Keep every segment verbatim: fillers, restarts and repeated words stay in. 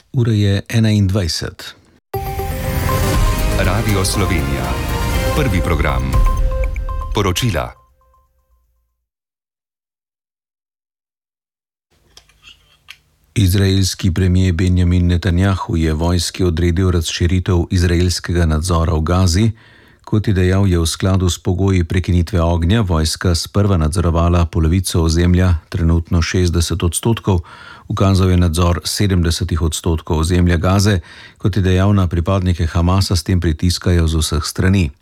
Ura je enaindvajset. Radio Slovenija. Prvi program. Poročila. Izraelski premier Benjamin Netanjahu je vojski odredil razširitev izraelskega nadzora v Gazi. Kot je dejal, je v skladu s pogoji prekinitve ognja vojska sprva nadzorovala polovico ozemlja, trenutno šestdeset odstotkov, ukazal je nadzor sedemdeset odstotkov ozemlja Gaze, kot je dejal, na pripadnike Hamasa s tem pritiskajo z vseh strani.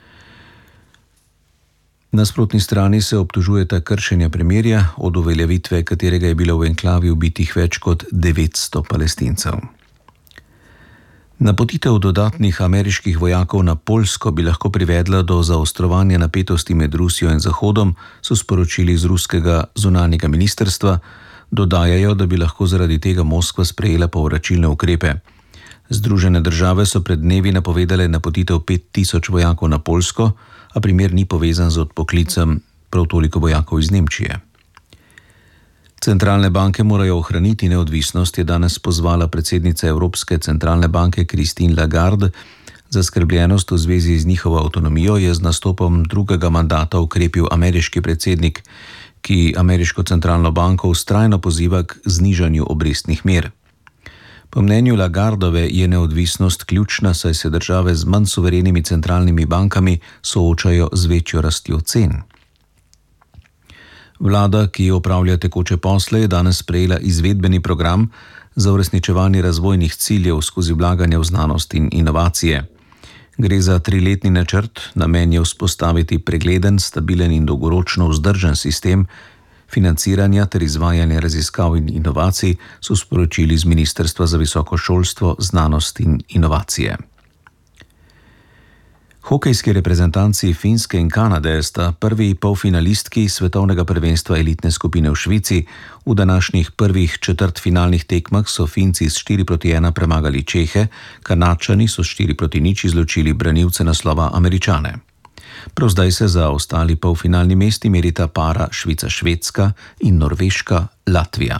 Na nasprotni strani se obtožujeta kršenja premirja, od uveljavitve katerega je bilo v enklavi ubitih več kot devetsto Palestincev. Napotitev dodatnih ameriških vojakov na Poljsko bi lahko privedla do zaostrovanja napetosti med Rusijo in Zahodom, so sporočili z ruskega zunanjega ministrstva. Dodajajo, da bi lahko zaradi tega Moskva sprejela povračilne ukrepe. Združene države so pred dnevi napovedale napotitev pet tisoč vojakov na Poljsko, a primer ni povezan z odpoklicem prav toliko vojakov iz Nemčije. Centralne banke morajo ohraniti neodvisnost, je danes pozvala predsednica Evropske centralne banke Christine Lagarde. Zaskrbljenost v zvezi z njihovo avtonomijo je z nastopom drugega mandata ukrepil ameriški predsednik, ki ameriško centralno banko vztrajno poziva k znižanju obrestnih mer. Po mnenju Lagardove je neodvisnost ključna, saj se države z manj suverenimi centralnimi bankami soočajo z večjo rastjo cen. Vlada, ki opravlja tekoče posle, je danes sprejela izvedbeni program za uresničevanje razvojnih ciljev skozi vlaganje v znanost in inovacije. Gre za triletni načrt, namen je vzpostaviti pregleden, stabilen in dolgoročno vzdržen sistem financiranja ter izvajanja raziskav in inovacij, so sporočili z Ministrstva za visoko šolstvo, znanost in inovacije. Hokejski reprezentanci Finske in Kanade sta prvi polfinalistki svetovnega prvenstva elitne skupine v Švici. V današnjih prvih četrtfinalnih tekmah so Finci s štiri proti ena premagali Čehe, Kanadčani so s štiri proti nič izločili branilce naslova Američane. Prav zdaj se za ostali polfinalni mesti merita para Švica-Švedska in Norveška-Latvija.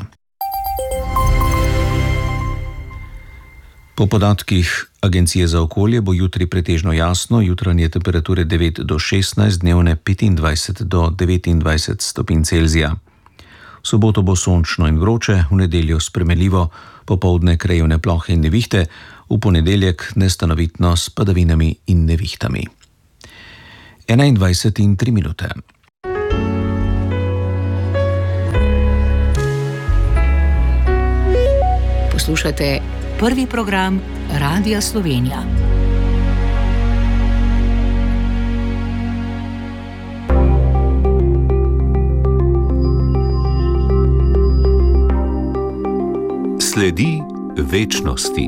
Po podatkih Agencije za okolje bo jutri pretežno jasno, jutranje temperature devet do šestnajst, dnevne petindvajset do devetindvajset stopinj Celzija. V soboto bo sončno in vroče, v nedeljo spremenljivo, popoldne krajevne plohe in nevihte, v ponedeljek nestanovitno s padavinami in nevihtami. enaindvajset in tri minute. Poslušate prvi program Radia Slovenija. Sledi večnosti.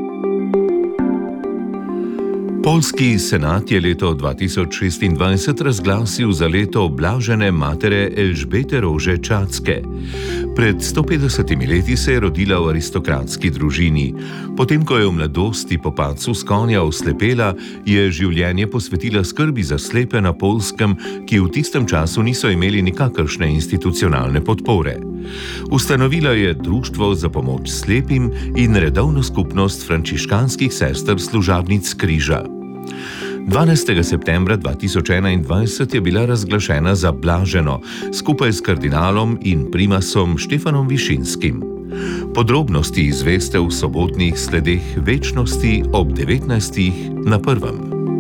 Poljski senat je leto dva tisoč šestindvajset razglasil za leto blažene matere Elžbete Rože Čacke. Pred sto petdesetimi leti se je rodila v aristokratski družini. Potem, ko je v mladosti po padcu s konja oslepela, je življenje posvetila skrbi za slepe na Poljskem, ki v tistem času niso imeli nikakršne institucionalne podpore. Ustanovila je društvo za pomoč slepim in redovno skupnost frančiškanskih sester služabnic križa. dvanajstega septembra dva tisoč enaindvajset je bila razglašena za blaženo, skupaj s kardinalom in primasom Štefanom Višinskim. Podrobnosti izveste v sobotnih sledeh večnosti ob devetnajstih na prvem.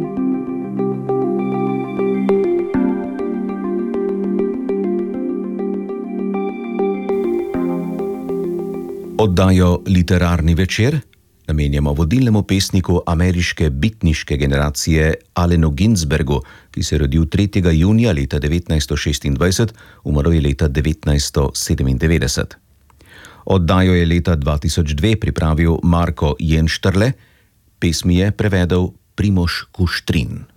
Oddajo Literarni večer namenjamo vodilnemu pesniku ameriške bitniške generacije Allenu Ginsbergu, ki se je rodil tretjega junija leta devetnajststo šestindvajset, umrl je leta devetnajststo sedemindevetdeset. Oddajo je leta dva tisoč dve pripravil Marko Jenštrle, pesmi je prevedel Primož Kuštrin.